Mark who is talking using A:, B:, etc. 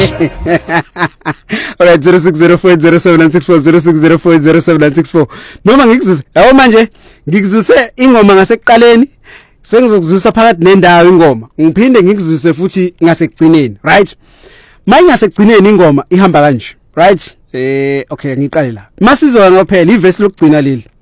A: Alright, 0604079640 0604079640. Noma ngikuzuse, yabo manje ngikuzuse ingoma ngasekuqaleni, sengizokuzusa phakathi nendawo ingoma. Ngiphinde ngikuzuse futhi ngasekugcineni, right? Manje ngasekugcineni ingoma ihamba kanje, right? Okay, ngiqale la. Masizwa ngophela iverse lokugcina leli.